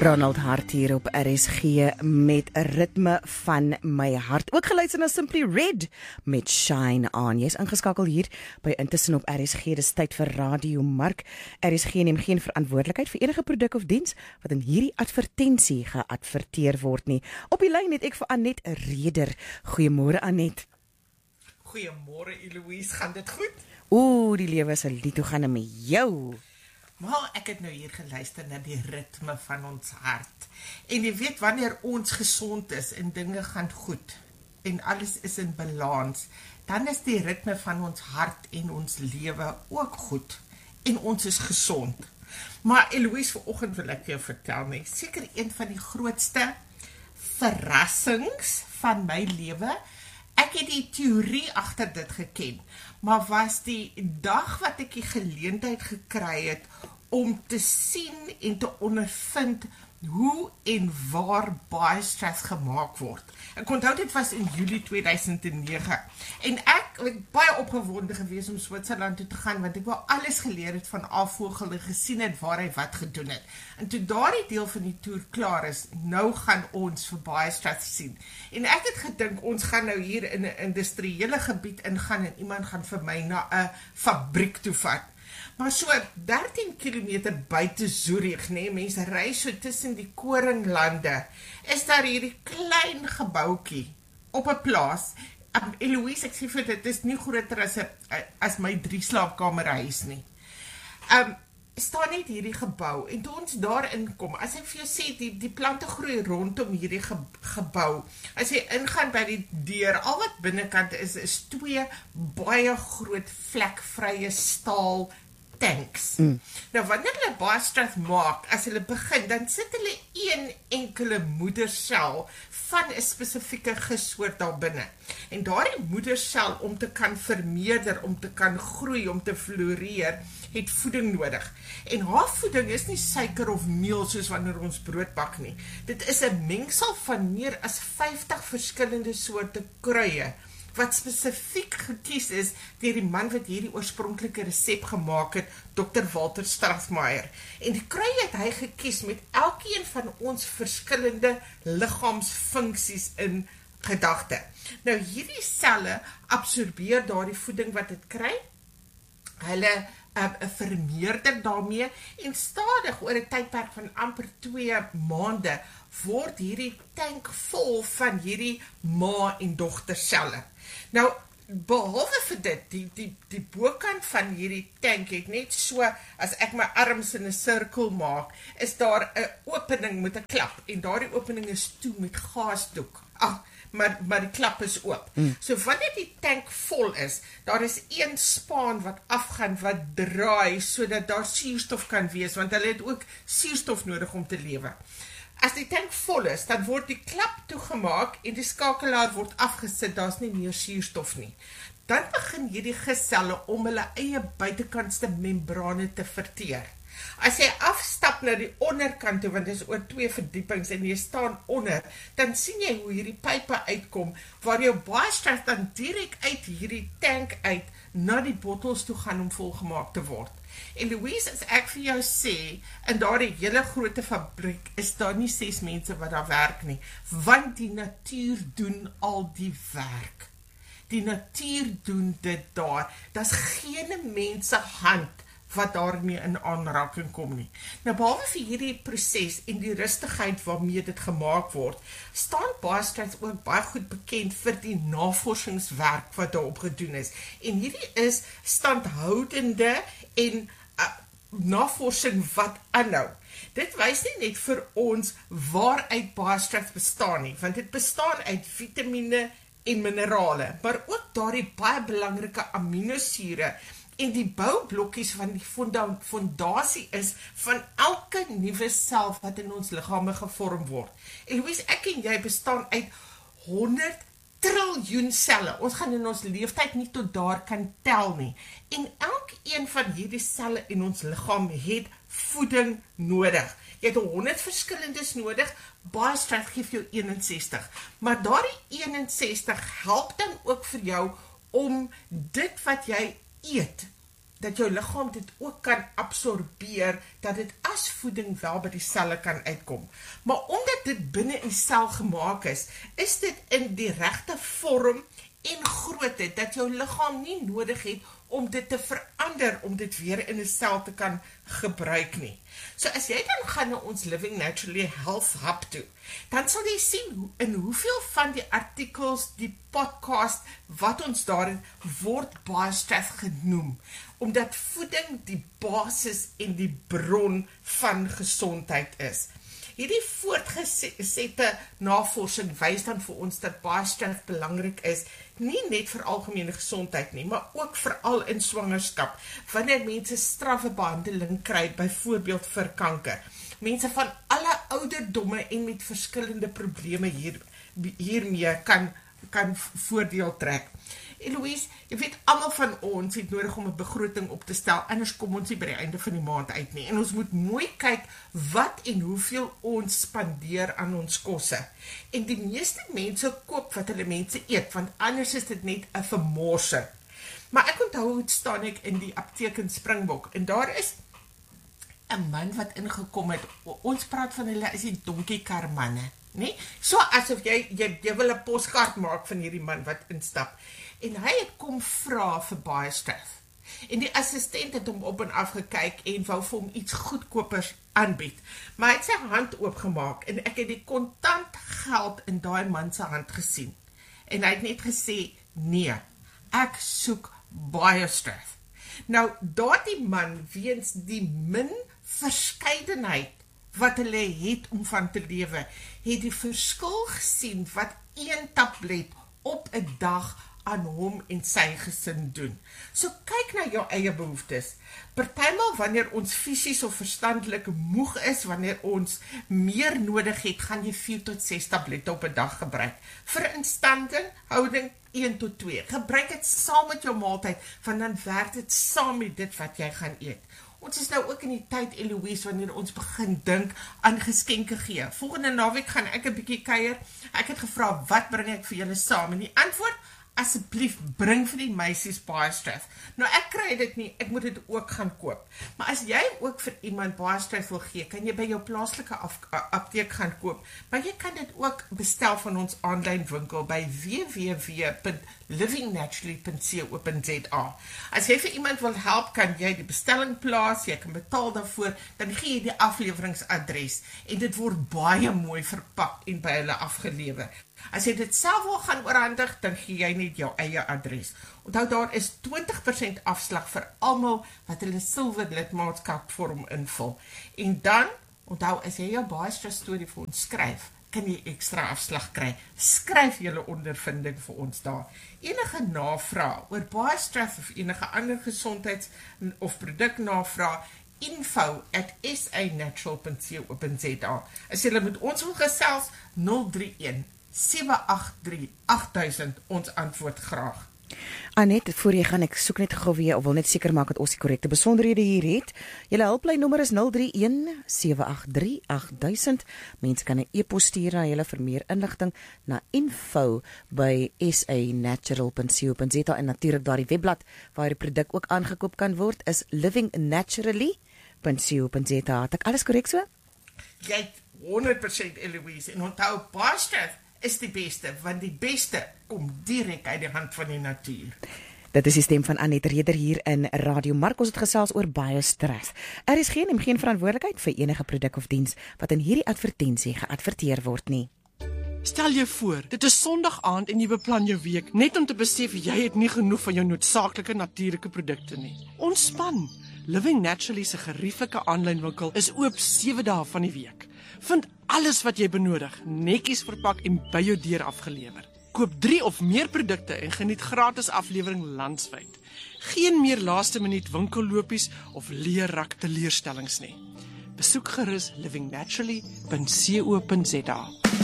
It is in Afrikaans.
Ronald Hart hier op RSG met 'n ritme van my hart. Ook geluister na Simply Red met Shine On. Jy is ingeskakel hier by Intussen op RSG. Dis tyd vir Radio Mark. RSG neem geen verantwoordelikheid vir enige produk of diens wat in hierdie advertensie geadverteer word nie. Op die lyn het ek vir Anet Reder. Goeiemôre Anet. Goeiemôre Eloise, gaan dit goed? Oeh, die lewe is 'n lied. Hoe gaan dit met jou? Maar ek het nou hier geluister na die ritme van ons hart. En jy weet, wanneer ons gesond is en dinge gaan goed en alles is in balans, dan is die ritme van ons hart en ons lewe ook goed en ons is gesond. Maar Eloise, vanoggend wil ek jou vertel, my seker een van die grootste verrassings van my lewe. Ek het die teorie agter dit geken, maar was die dag wat ek die geleentheid gekry het om te sien en te ondervind hoe en waar Baiestraat gemaak word. Ek onthou dit was in Julie 2009 en ek het baie opgewonde gewees om Switserland toe te gaan, want ek wou alles geleer het van Afvogel en gesien het waar hy wat gedoen het. En toe daardie deel van die toer klaar is, nou gaan ons vir Baiestraat sien. En ek het gedink, ons gaan nou hier in 'n industriële gebied ingaan en iemand gaan vir my na 'n fabriek toe vat. Maar so 13 kilometer buite Zurich, mense ry so tussen die koringlande, is daar hierdie klein gebouetjie op 'n plaas. Eloise, ek sê vir dit is nie groter as my 3 slaapkamerhuis nie. Staan net hierdie gebou, en toe ons daarin kom, as ek vir jou sê, die plante groei rondom hierdie gebou, as jy ingaan by die deur, al wat binnekant is 2 baie groot vlekvrye staal tanks. Nou, wanneer hulle Baiestraat maak, as hulle begin, dan sit hulle een enkele moedersel van 'n spesifieke gesoort daar binne. En daardie moedersel, om te kan vermeerder, om te kan groei, om te floreer, het voeding nodig. En haar voeding is nie suiker of meel soos wanneer ons brood bak nie. Dit is 'n mengsel van meer as 50 verskillende soorte kruie, wat spesifiek gekies is deur die man wat hierdie oorspronklike resep gemaak het, Dr. Walter Strathmeyer. En die kruie het hy gekies met elkeen van ons verskillende liggaamsfunksies in gedagte. Nou, hierdie selle absorbeer daardie voeding wat dit kry, hulle vermeerder daarmee, en stadig oor 'n tydperk van amper 2 maande word hierdie tank vol van hierdie ma en dogter selle. Nou, behalwe vir dit, die bokant van hierdie tank het net so, as ek my arms in 'n sirkel maak, is daar 'n opening met 'n klap, en daardie opening is toe met gaasdoek. Maar die klap is oop. So wanneer die tank vol is, daar is een spaan wat afgaan, wat draai, sodat daar suurstof kan wees, want hulle het ook suurstof nodig om te lewe. As die tank vol is, dan word die klap toegemaak en die skakelaar word afgesit, daar's nie meer suurstof nie. Dan begin hierdie geselle om hulle eie buitekantste membrane te verteer. As jy afstap na die onderkant toe, want dit is oor 2 verdiepings en jy staan onder, dan sien jy hoe hierdie pype uitkom, waar jou Baiestraat dan direk uit hierdie tank uit na die bottels toe gaan om volgemaak te word. En Louise, as ek vir jou sê, in daardie hele grote fabriek is daar nie 6 mense wat daar werk nie, want die natuur doen al die werk. Die natuur doen dit daar. Daar's geen mense hand wat daarmee in aanraking kom nie. Nou, behalwe vir hierdie proses en die rustigheid waarmee dit gemaak word, staan Baiestraat ook baie goed bekend vir die navorsingswerk wat daarop gedoen is. En hierdie is standhoudende en navorsing wat aanhou. Dit wys nie net vir ons waaruit Baiestraat bestaan nie, want dit bestaan uit vitamine en minerale, maar ook daardie baie belangrike aminosure en die boublokkies van die fondasie is van elke nuwe sel wat in ons liggame gevorm word. En Louise, ek en jy bestaan uit 100 triljoen selle. Ons gaan in ons leeftyd nie tot daar kan tel nie. En elkeen van hierdie selle in ons liggaam het voeding nodig. Jy het 100 verskillendes nodig, Baiestraat gee jou 61. Maar daardie 61 help dan ook vir jou om dit wat jy eet dat jou liggaam dit ook kan absorbeer, dat dit as voeding wel by die selle kan uitkom. Maar omdat dit binne in die sel gemaak is dit in die regte vorm en grootte, dat jou liggaam nie nodig het om dit te verander, om dit weer in 'n sel te kan gebruik nie. So as jy dan gaan na ons Living Naturally Health Hub toe, dan sal jy sien in hoeveel van die artikels, die podcast, wat ons daarin word BioStress genoem, omdat voeding die basis en die bron van gesondheid is. Hierdie voortgesette navorsing wys dan vir ons dat BioStress belangrik is, nie net vir algemene gesondheid nie, maar ook veral in swangerskap, wanneer mense strawwe behandeling kry, byvoorbeeld vir kanker. Mense van alle ouderdomme en met verskillende probleme hiermee kan voordeel trek. Eloise, jy weet, almal van ons het nodig om 'n begroting op te stel, anders kom ons nie by die einde van die maand uit nie. En ons moet mooi kyk wat en hoeveel ons spandeer aan ons kosse. En die meeste mense koop wat hulle mense eet, want anders is dit net 'n vermorsing. Maar ek onthou hoe staan ek in die apteek in Springbok, en daar is 'n man wat ingekom het. Ons praat van hulle as die donkiekar manne, nee? So asof jy wil 'n poskaart maak van hierdie man wat instap. En hy het kom vra vir BioStress. En die assistent het hom op en af gekyk en wou vir hom iets goedkopers aanbied. Maar hy het sy hand oopgemaak en ek het die kontant geld in daai man se hand gesien. En hy het net gesê, nee, ek soek BioStress. Nou, daardie man, weens die min verskeidenheid wat hulle het om van te lewe, het die verskil gesien wat 1 tablet op 'n dag aan hom en sy gesin doen. So kyk na jou eie behoeftes. Partymal wanneer ons fisies of verstandelik moeg is, wanneer ons meer nodig het, gaan jy 4 tot 6 tablette op 'n dag gebruik. Vir instanding, houding 1 tot 2. Gebruik dit saam met jou maaltyd, want dan werk dit saam met dit wat jy gaan eet. Ons is nou ook in die tyd, Eloise, wanneer ons begin dink aan geskenke gee. Volgende naweek gaan ek 'n bietjie kuier. Ek het gevra, wat bring ek vir julle saam? En die antwoord, asseblief bring vir die meisies BioStress. Nou ek kry dit nie, ek moet dit ook gaan koop. Maar as jy ook vir iemand BioStress wil gee, kan jy by jou plaaslike apteek gaan koop. Maar jy kan dit ook bestel van ons aanlyn winkel by www.livingnaturally.co.za. As jy vir iemand wil help, kan jy die bestelling plaas, jy kan betaal daarvoor, dan gee jy die afleweringsadres en dit word baie mooi verpak en by hulle afgelewer. As jy dit self wil gaan oorhandig, dan gee jy net jou eie adres. Onthou, daar is 20% afslag vir almal wat hulle silwer lidmaatskapvorm invul. En dan, onthou, as jy jou BioStress storie vir ons skryf, kan jy ekstra afslag kry. Skryf julle ondervinding vir ons daar. Enige navraag oor BioStress of enige ander gesondheids- of produktnavraag, info@sanatural.co.za. As julle met ons wil gesels, 031 783 8000, ons antwoord graag. Annette, voor jy gaan, ek soek net gou weer, of wil net seker maak dat ons die korrekte besonderhede hier het. Julle helplynnommer is 031 783 8000. Mense kan 'n e-pos stuur na julle vir meer inligting na info@sanatural.co.za, en natuurlik daardie webblad waar die produk ook aangekoop kan word is livingnaturally.co.za. Het ek alles korrek so? Jy het 100% Eloise, en onthou, BioStress is die beste, want die beste kom direk uit die hand van die natuur. Dit is die stem van Annette Reder hier in Radio Mark. Ons het gesels oor BioStress. Is geen verantwoordelikheid vir enige produk of diens wat in hierdie advertensie geadverteer word nie. Stel jou voor, dit is Sondag aand en jy beplan jou week, net om te besef jy het nie genoeg van jou noodsaaklike natuurlike produkte nie. Ontspan. Living Naturally se gerieflike aanlynwinkel is oop 7 dae van die week. Vind alles wat jy benodig, netjies verpak en by jou deur afgelewer. Koop 3 of meer produkte en geniet gratis aflewering landwyd. Geen meer laaste minuut winkellopies of leerrak teleurstellings nie. Besoek gerus livingnaturally.co.za.